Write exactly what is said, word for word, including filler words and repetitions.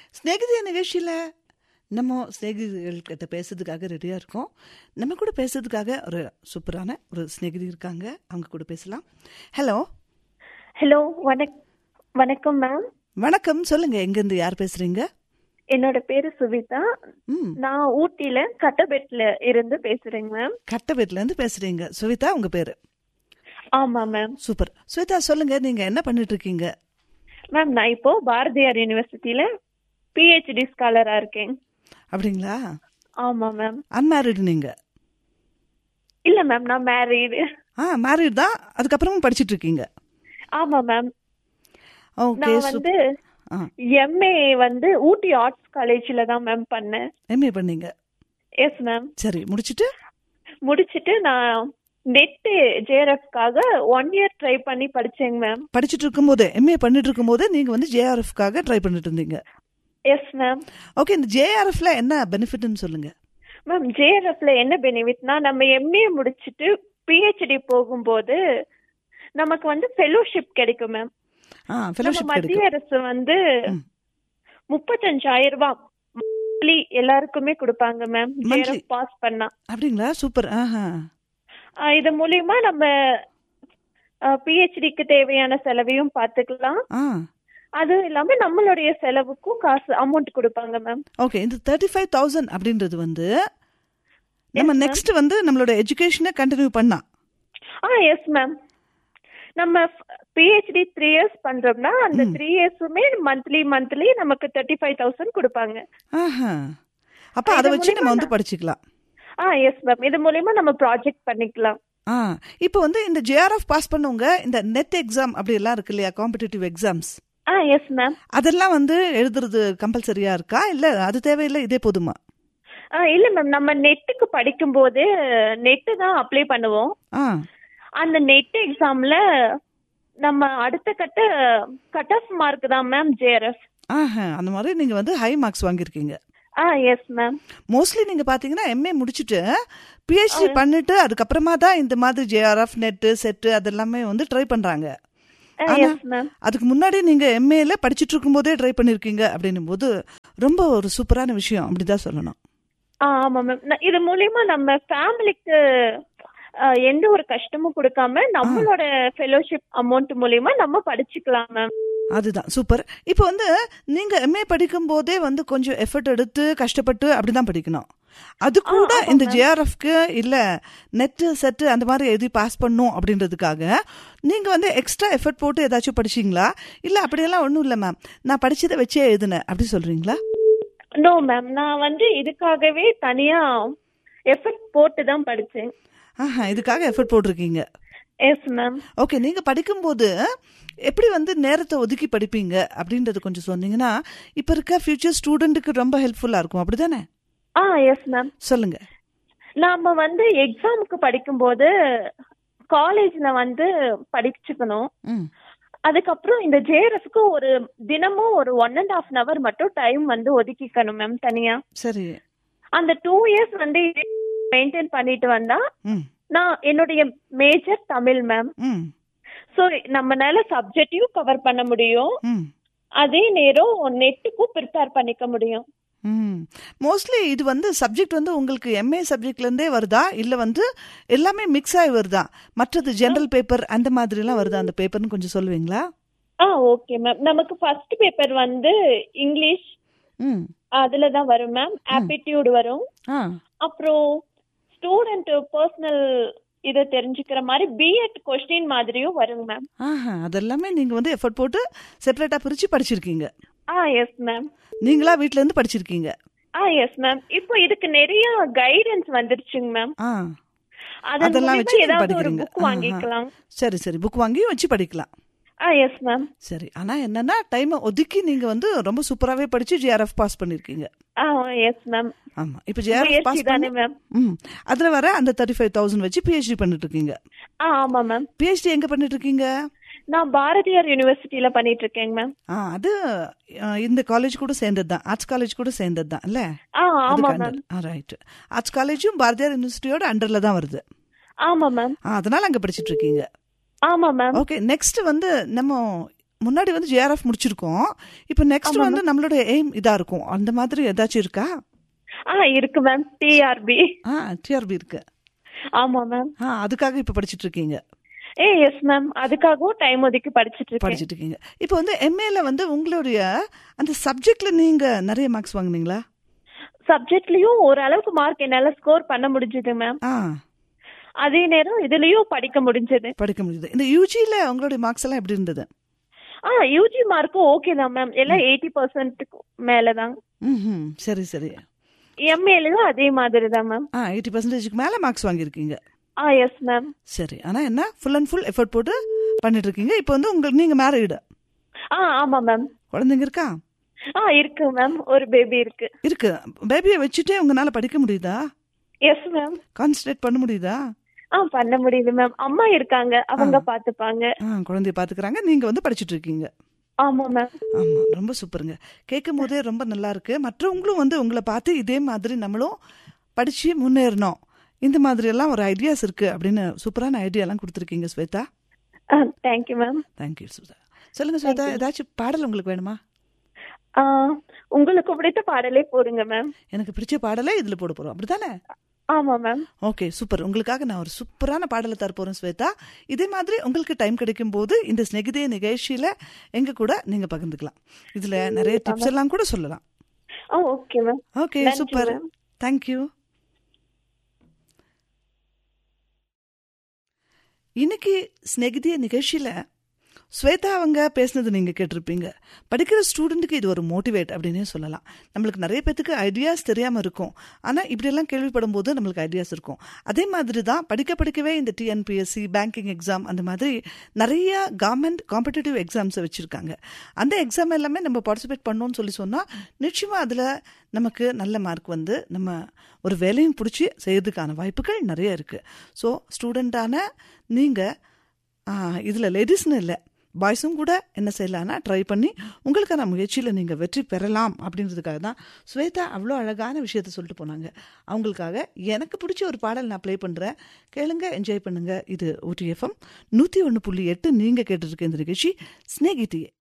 ஸ்நேகிதிய நிகழ்ச்சியில் நம்ம ஸ்நேகிதிகள் கிட்ட பேசுறதுக்காக ரெடியாக இருக்கோம். நம்ம கூட பேசுறதுக்காக ஒரு சூப்பரான ஒரு ஸ்நேகிதி இருக்காங்க. அவங்க கூட பேசலாம். ஹலோ ஹலோ வணக் வணக்கம் மேம். வணக்கம், சொல்லுங்க, எங்கேருந்து யார் பேசுறீங்க? என்னோட பேரு சுவிதா. நான் ஊட்டியில கட்டபெட்ல இருந்து பேசுறேங்க மேம். கட்டபெட்ல இருந்து பேசுறீங்க சுவிதா, உங்க பேரு? ஆமா மேம். சூப்பர். சுவிதா, சொல்லுங்க, நீங்க என்ன பண்ணிட்டு இருக்கீங்க? மேம், நான் இப்போ பாரதியார் யூனிவர்சிட்டியில பிஹெச்டி ஸ்காலரா இருக்கேன். அப்படிங்களா? ஆமா மேம். அன்மேரிடு நீங்க? இல்ல மேம், நான் மேரீடு. ஆ, மேரிட் தான். அதுக்கப்புறமும் படிச்சிட்டு இருக்கீங்க? ஆமா மேம். ஓகே. நான் வந்து எம்ஏ வந்து ஊட்டி ஆர்ட்ஸ் காலேஜ்ல தான் மேம் பண்ணேன். எம்ஏ பண்ணீங்க? Yes ma'am. சரி, முடிச்சிட்டு முடிச்சிட்டு நான் நெட் ஜேஆர்எஃப்காக ஒன் இயர் ட்ரை பண்ணி படிச்சேங்க மேம். படிச்சுட்டு இருக்கும்போது, எம்ஏ பண்ணிட்டு இருக்கும்போது நீங்க வந்து ஜேஆர்எஃப்காக ட்ரை பண்ணிட்டு இருந்தீங்க? Yes ma'am. ஓகே. இந்த ஜேஆர்எஃப்ல என்ன பெனிஃபிட்னு சொல்லுங்க. மேம், ஜேஆர்எஃப்ல என்ன பெனிஃபிட்னா, நம்ம எம்ஏ முடிச்சிட்டு பிஹெச்டி போகும்போது நமக்கு வந்து ஃபெலோஷிப் கிடைக்கும் மேம். ஆ, ஃபெலோஷிப் கிடைக்கும். மத்திய அரசு வந்து முப்பத்தஞ்சாயிரம் ரூபாய் எல்லாருக்குமே கொடுப்பாங்க மேம், ஜேஆர்எஃப் பாஸ் பண்ணா. அப்படிங்களா? சூப்பர். ஆஹா. இது மூலியமா நம்ம பிஹெச்டிக்கு தேவையான செலவையும் பார்த்துக்கலாம். அது இல்லாம நம்மளுடைய செலவுக்கும் காசு அமௌண்ட் கொடுப்பாங்க மேம். ஓகே. இந்த தேர்ட்டி ஃபைவ் தௌசண்ட் அப்படின்றது வந்து நம்ம நெக்ஸ்ட் வந்து நம்மளோட எஜுகேஷனை கண்டினியூ பண்ணா? ஆ, எஸ் மேம். நம்ம பிஹெச்டி த்ரீ இயர்ஸ் பண்றோம்னா அந்த த்ரீ இயர்ஸுமே மந்த்லி மந்த்லி நமக்கு தேர்ட்டி ஃபைவ் தௌசண்ட் கொடுப்பாங்க. அப்ப அதை வச்சு நம்ம வந்து படிச்சுக்கலாம். ஆ, எஸ் மேம். இது மூலமா நம்ம ப்ராஜெக்ட் பண்ணிக்கலாம். ஆ, இப்போ வந்து இந்த ஜேஆர்எஃப் பாஸ் பண்ணவங்க இந்த நெட் எக்ஸாம் அப்படி எல்லாம் இருக்கு இல்லையா, காம்படிட்டிவ் எக்ஸாம்ஸ்? ஆ, எஸ் மேம். அதெல்லாம் வந்து எழுதுறது கம்பல்சரியா இருக்கா, இல்ல அது தேவையில்லை, இதே போதுமா? ஆ, இல்ல மேம். நம்ம நெட்டுக்கு படிக்கும் போது நெட்டு தான் அப்ளை பண்ணுவோம். அந்த நெட் எக்ஸாம்ல நம்ம அடுத்த கட்ட கட் ஆஃப் மார்க் தான் மேம் ஜேஆர்எஃப். ஆஹா, அந்த மாதிரி நீங்க வந்து ஹை மார்க்ஸ் வாங்கிருக்கீங்க? ஆ, எஸ் மேம். மோஸ்ட்லி நீங்க பாத்தீங்கன்னா எம்ஏ முடிச்சுட்டு பிஹெச்டி பண்ணிட்டு அதுக்கப்புறமா தான் இந்த மாதிரி ஜேஆர்எஃப் நெட் செட் அதெல்லாமே வந்து ட்ரை பண்றாங்க. அதுக்கு முன்னாடி நீங்க எம்ஏல படிச்சுட்டு இருக்கும் போதே ட்ரை பண்ணிருக்கீங்க அப்படின்னும் போது ரொம்ப ஒரு சூப்பரான விஷயம், அப்படிதான் சொல்லணும். ஆமா மேம். இது மூலியமா நம்ம ஃபேமிலிக்கு எந்த ஒரு கஷ்டமும் கொடுக்காம நம்மளோட ஃபெலோஷிப் அமௌண்ட் மூலியமா நம்ம படிச்சுக்கலாம் மேம். அதுதான் சூப்பர். இப்போ வந்து நீங்க எம்ஏ படிக்கும் போதே வந்து கொஞ்சம் எஃபர்ட் எடுத்து கஷ்டப்பட்டு அப்படிதான் படிக்கணும். அது கூட இந்த ஜேஆர்எஃப்க்கு இல்ல நெட் செட் அந்த மாதிரி எழுதி பாஸ் பண்ணும் அப்படின்றதுக்காக நீங்க வந்து எக்ஸ்ட்ரா எஃபர்ட் போட்டு ஏதாச்சும் படிச்சீங்களா, இல்ல அப்படியெல்லாம் ஒண்ணும் இல்ல மேம் நான் படிச்சதை வச்சே எழுதுனேன் அப்படி சொல்றீங்களா? நோ மேம், நான் வந்து இதுக்காகவே தனியா எஃபர்ட் போட்டு தான் படிச்சேன். ஆஹா, இதுக்காக எஃபர்ட் போட்டிருக்கீங்க? Yes ma'am. ஓகே. நீங்க படிக்கும்போது எப்படி வந்து நேரத்தை ஒதுக்கி படிப்பீங்க அப்படின்றது கொஞ்சம் சொன்னீங்கன்னா இப்ப இருக்க ஃபியூச்சர் ஸ்டூடெண்ட்டுக்கு ரொம்ப ஹெல்ப்ஃபுல்லா இருக்கும், அப்படிதானே? ஆ, எஸ் மேம். சொல்லுங்க. நாம வந்து எக்ஸாமுக்கு படிக்கும்போது காலேஜ்ல வந்து படிச்சுக்கணும். அதுக்கப்புறம் இந்த ஜேஆர்எஃப்க்கு ஒரு தினமும் ஒரு ஒன் அண்ட் ஹாஃப் ஹவர் மட்டும் டைம் வந்து ஒதுக்கிக்கணும் மேம் தனியா. சரி. அந்த டூ இயர்ஸ் வந்து மெயின்டைன் பண்ணிட்டு வந்தா நான் என்னுடைய மேஜர் தமிழ் மேம். சோ நம்மனால சப்ஜெக்டையும் கவர் பண்ண முடியும், அதே நேரம் நெட்டுக்கும் ப்ரிப்பேர் பண்ணிக்க முடியும். மோஸ்ட்லி இது வந்து சப்ஜெக்ட் வந்து உங்களுக்கு எம்ஏ சப்ஜெக்ட்ல இருந்தே வருதா, இல்ல வந்து எல்லாமே மிக்ஸ் ஆகி வருதா, மற்றது ஜெனரல் பேப்பர் அந்த மாதிரி எல்லாம் வருதா? அந்த பேப்பர்னு கொஞ்சம் சொல்லுவீங்களா? ஆ, ஓகே மேம். நமக்கு ஃபர்ஸ்ட் பேப்பர் வந்து இங்கிலீஷ், அதுலதான் வரும் மேம். ஆப்டிடியூட் வரும். அப்புறம் ஸ்டூடெண்ட் பர்சனல் இதை தெரிஞ்சுக்கிற மாதிரி பிஎட் கொஸ்டின் மாதிரியும் வரும் மேம். ஆஹா, அதெல்லாமே நீங்க வந்து எஃபர்ட் போட்டு செப்பரேட்டா பிரிச்சு படிச்சிருக்கீங்க? ஆ, எஸ் மேம். நீங்களா வீட்ல இருந்து படிச்சிருக்கீங்க? ஆ, எஸ் மேம். இப்போ இதுக்கு நிறைய கைடன்ஸ் வந்துருச்சுங்க மேம். அதெல்லாம் வச்சு ஏதாவது ஒரு புக் வாங்கிக்கலாம். சரி சரி, புக் வாங்கி வச்சு படிக்கலாம். ஆ, எஸ் மேம். சரி. ஆனா என்னன்னா டைம் ஒதுக்கி நீங்க வந்து ரொம்ப சூப்பராவே படிச்சு ஜேஆர்எஃப் பாஸ் பண்ணிருக்கீங்க. ஆ, எஸ் மேம். ஆமா. இப்போ ஜேஆர்எஃப் பாஸ் பண்ணி மேம் அதுல வர அந்த தேர்ட்டி ஃபைவ் தௌசண்ட் வச்சு பிஹெச்டி பண்ணிட்டு இருக்கீங்க? ஆ, ஆமா மேம். பிஹெச்டி எங்க பண்ணிட்டு இருக்கீங்க? நான் பாரதியார் யூனிவர்சிட்டியில பண்ணிட்டு இருக்கேங்க மேம். அது இந்த காலேஜ் கூட சேர்ந்தது தான், ஆர்ட்ஸ் காலேஜ் கூட சேர்ந்தது தான் இல்ல? ஆமா மேம். ரைட். ஆர்ட்ஸ் காலேஜும் பாரதியார் யூனிவர்சிட்டியோட அண்டர்ல தான் வருது. ஆமா மேம். அதனால அங்க படிச்சிட்டு இருக்கீங்க? ஆமா மேம். ஓகே. நெக்ஸ்ட் வந்து நம்ம முன்னாடி வந்து ஜேஆர்எஃப் முடிச்சிருக்கோம், இப்போ நெக்ஸ்ட் வந்து நம்மளோட எய்ம் இதா இருக்கும், அந்த மாதிரி ஏதாச்சும் இருக்கா? ஆ இருக்கு மேம். டிஆர்பி. ஆ டிஆர்பி இருக்கு. ஆமா மேம். ஆ அதுக்காக இப்ப படிச்சிட்டு இருக்கீங்க? ஏ எஸ் மேம், அதுக்காகவும் டைம் ஒதுக்கி படிச்சிட்டு இருக்கேன். படிச்சிட்டு இருக்கீங்க. இப்போ வந்து எம்ஏல வந்து உங்களுடைய அந்த சப்ஜெக்ட்ல நீங்க நிறைய மார்க்ஸ் வாங்குனீங்களா? சப்ஜெக்ட்லயும் ஓரளவுக்கு மார்க் என்னால ஸ்கோர் பண்ண முடிஞ்சது மேம். ஆ அதே நேரம் இதுலயும் படிக்க முடிஞ்சது. படிக்க முடிஞ்சது. இந்த யூஜில உங்களுடைய மார்க்ஸ் எல்லாம் எப்படி இருந்தது? ஆ யூஜி மார்க்கும் ஓகே தான் மேம், எல்லாம் எயிட்டி பர்சன்ட்டுக்கு மேலதான். ம் சரி சரி. எம்ஏலயும் அதே மாதிரி தான் மேம். ஆ எயிட்டி பர்சன்டேஜ்க்கு மேல மார்க்ஸ் வாங்கியிருக்கீங்க. ஆ எஸ் மேம். சரி. ஆனா என்ன ஃபுல் அண்ட் ஃபுல் எஃபர்ட் போட்டு பண்ணிட்டு இருக்கீங்க. இப்போ வந்து உங்களுக்கு நீங்க மேரிடு? ஆ ஆமா மேம். குழந்தைங்க இருக்கா? ஆ இருக்கு மேம், ஒரு பேபி இருக்கு. இருக்கு. பேபியை வச்சுட்டே உங்களால படிக்க முடியுதா? Yes ma'am. கான்சன்ட்ரேட் பண்ண முடியுதா? ஆ பண்ண முடியுது மேம். அம்மா இருக்காங்க, அவங்க பாத்துப்பாங்க. ஆ குழந்தைய பாத்துக்கறாங்க, நீங்க வந்து படிச்சிட்டு இருக்கீங்க. ஆமா மேம். ஆமா, ரொம்ப சூப்பருங்க. கேட்கும் போதே ரொம்ப நல்லா இருக்கு. மற்றவங்களும் வந்து உங்களை பார்த்து இதே மாதிரி நம்மளும் படிச்சு முன்னேறணும், இந்த மாதிரி எல்லாம் ஒரு ஐடியாஸ் இருக்கு அப்படின்னு சூப்பரான ஐடியா எல்லாம் கொடுத்துருக்கீங்க Shweta. Thank you ma'am. Thank you Shweta. சொல்லுங்க ஸ்வேதா, ஏதாச்சும் பாடல் உங்களுக்கு வேணுமா? உங்களுக்கு பிடித்த பாடலே போடுங்க மேம். எனக்கு பிடிச்ச பாடலே இதுல போட போறோம், அப்படித்தானே? ஆமா மேம். Okay super. உங்களுக்காக நான் ஒரு சூப்பரான பாடலை தர போறேன் ஸ்வேதா. இதே மாதிரி உங்களுக்கு டைம் கிடைக்கும் போது இந்த ஸ்நேகிதே நிகழ்ச்சியில எங்க கூட நீங்க பகிர்ந்துக்கலாம். இதுல நிறைய டிப்ஸ் எல்லாம் கூட சொல்லலாம். Okay ma'am. Okay super. Thank you. இன்னைக்கு ஸ்நேகிதே நிகழ்ச்சியில ஸ்வேதா அவங்க பேசுனது நீங்க கேட்டிருப்பீங்க. படிக்கிற ஸ்டூடெண்ட்டுக்கு இது ஒரு மோட்டிவேட் அப்படின்னே சொல்லலாம். நம்மளுக்கு நிறைய பேத்துக்கு ஐடியாஸ் தெரியாம இருக்கும், ஆனா இப்படியெல்லாம் கேள்விப்படும் போது நம்மளுக்கு ஐடியாஸ் இருக்கும். அதே மாதிரி தான் படிக்க படிக்கவே இந்த டிஎன்பிஎஸ்சி, பேங்கிங் எக்ஸாம், அந்த மாதிரி நிறைய கவர்மெண்ட் காம்படிட்டிவ் எக்ஸாம்ஸை வச்சிருக்காங்க. அந்த எக்ஸாம் எல்லாமே நம்ம பார்ட்டிசிபேட் பண்ணோம்னு சொல்லி சொன்னா நிச்சயமா அதுல நமக்கு நல்ல மார்க் வந்து நம்ம ஒரு வேலையும் பிடிச்சி செய்யறதுக்கான வாய்ப்புகள் நிறைய இருக்கு. ஸோ ஸ்டூடெண்டான நீங்க இதுல லேடிஸ்னு இல்லை, பாய்ஸும் கூட என்ன செய்யலான்னா ட்ரை பண்ணி உங்களுக்கான முயற்சியில் நீங்கள் வெற்றி பெறலாம் அப்படின்றதுக்காக தான் ஸ்வேதா அவ்வளோ அழகான விஷயத்த சொல்லிட்டு போனாங்க. அவங்களுக்காக எனக்கு பிடிச்ச ஒரு பாடல் நான் ப்ளே பண்ணுறேன், கேளுங்க, என்ஜாய் பண்ணுங்க. இது ஓடிஎஃப்எம் நூற்றி ஒன்று புள்ளி எட்டு. நீங்கள் கேட்டுருக்க இந்த நிகழ்ச்சி ஸ்நேகிதியே.